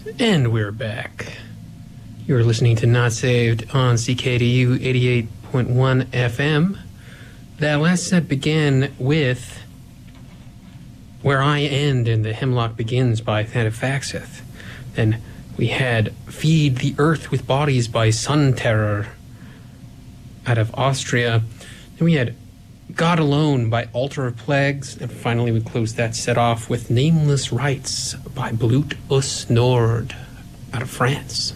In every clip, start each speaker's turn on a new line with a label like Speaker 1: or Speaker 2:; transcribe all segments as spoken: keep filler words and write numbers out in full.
Speaker 1: And we're back. You're listening to Not Saved on C K D U eighty-eight point one F M. That last set began with Where I End and the Hemlock Begins by Thanafaxeth. Then we had Feed the Earth with Bodies by Sun Terror out of Austria. Then we had God Alone by Altar of Plagues. And finally we closed that set off with Nameless Rites by Blut us Nord out of France.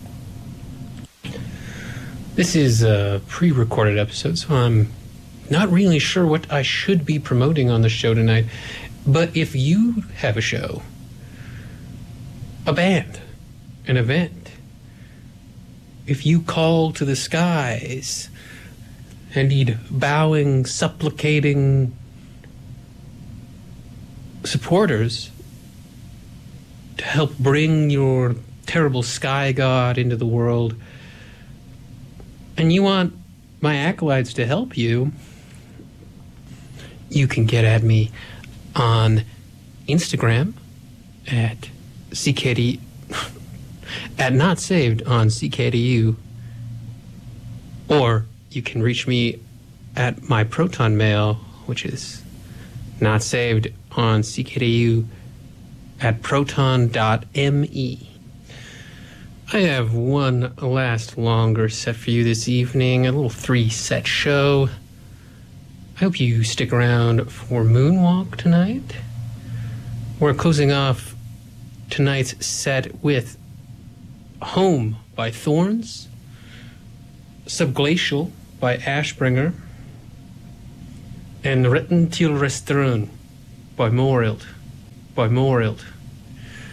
Speaker 1: This is a pre-recorded episode, so I'm not really sure what I should be promoting on the show tonight. But if you have a show, a band, an event, if you call to the skies and need bowing, supplicating supporters to help bring your terrible sky god into the world, and you want my acolytes to help you, you can get at me on Instagram at C K D at Not Saved on C K D U, or you can reach me at my Proton Mail, which is Not Saved on C K D U at proton dot me. I have one last longer set for you this evening, a little three-set show. I hope you stick around for Moonwalk tonight. We're closing off tonight's set with Home by Thorns, Subglacial by Ashbringer, and Retten til Restrun by Morild. By Morild.